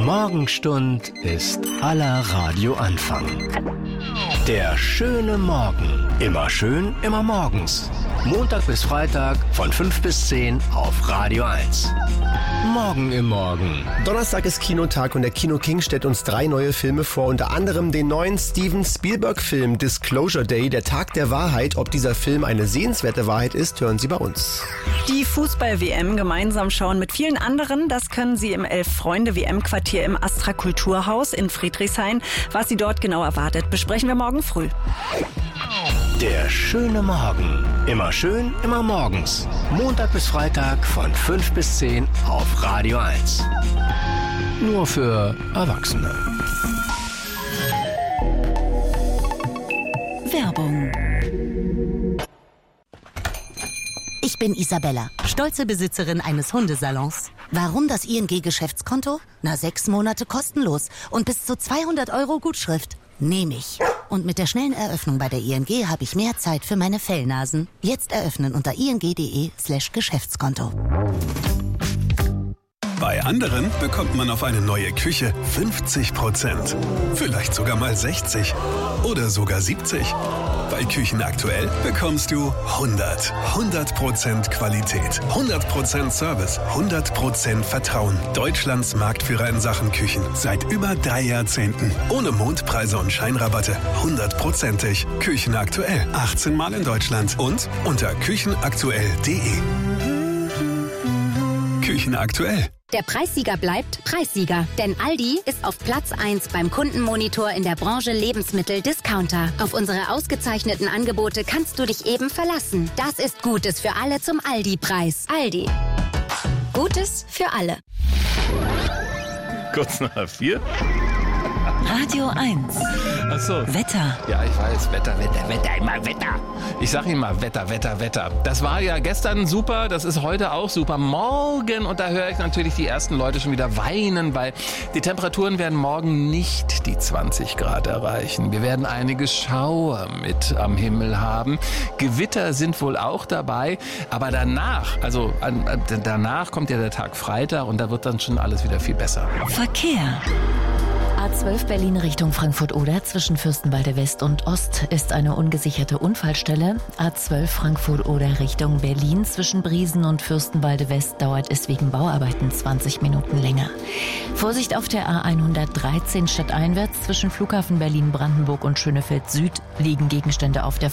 Morgenstund ist aller Radioanfang. Der schöne Morgen. Immer schön, immer morgens. Montag bis Freitag von 5 bis 10 auf Radio 1. Morgen im Morgen. Donnerstag ist Kinotag und der Kino King stellt uns 3 neue Filme vor, unter anderem den neuen Steven Spielberg-Film Disclosure Day, der Tag der Wahrheit. Ob dieser Film eine sehenswerte Wahrheit ist, hören Sie bei uns. Die Fußball-WM gemeinsam schauen mit vielen anderen, das können Sie im Elf-Freunde-WM-Quartier im Astra Kulturhaus in Friedrichshain. Was Sie dort genau erwartet, besprechen wir morgen früh. Der schöne Morgen. Immer schön, immer morgens. Montag bis Freitag von 5 bis 10 auf Radio 1. Nur für Erwachsene. Werbung. Ich bin Isabella, stolze Besitzerin eines Hundesalons. Warum das ING-Geschäftskonto? 6 Monate kostenlos und bis zu 200 € Gutschrift. Nehme ich. Und mit der schnellen Eröffnung bei der ING habe ich mehr Zeit für meine Fellnasen. Jetzt eröffnen unter ing.de/Geschäftskonto. Bei anderen bekommt man auf eine neue Küche 50%. Vielleicht sogar mal 60 oder sogar 70. Bei Küchen aktuell bekommst du 100% Qualität, 100% Service, 100% Vertrauen. Deutschlands Marktführer in Sachen Küchen. Seit über 3 Jahrzehnten. Ohne Mondpreise und Scheinrabatte. 100%ig. Küchen aktuell. 18 Mal in Deutschland. Und unter küchenaktuell.de. Küchen aktuell. Der Preissieger bleibt Preissieger, denn Aldi ist auf Platz 1 beim Kundenmonitor in der Branche Lebensmittel-Discounter. Auf unsere ausgezeichneten Angebote kannst du dich eben verlassen. Das ist Gutes für alle zum Aldi-Preis. Aldi. Gutes für alle. Kurz nach 4. Radio 1. Achso. Wetter. Ja, ich weiß. Wetter, immer Wetter. Ich sag immer Wetter. Das war ja gestern super, das ist heute auch super. Morgen, und da höre ich natürlich die ersten Leute schon wieder weinen, weil die Temperaturen werden morgen nicht die 20 Grad erreichen. Wir werden einige Schauer mit am Himmel haben. Gewitter sind wohl auch dabei, aber danach, danach kommt ja der Tag Freitag und da wird dann schon alles wieder viel besser. Verkehr. A12 Berlin Richtung Frankfurt-Oder zwischen Fürstenwalde West und Ost ist eine ungesicherte Unfallstelle. A12 Frankfurt-Oder Richtung Berlin zwischen Briesen und Fürstenwalde West dauert es wegen Bauarbeiten 20 Minuten länger. Vorsicht auf der A113 stadteinwärts zwischen Flughafen Berlin-Brandenburg und Schönefeld Süd liegen Gegenstände auf der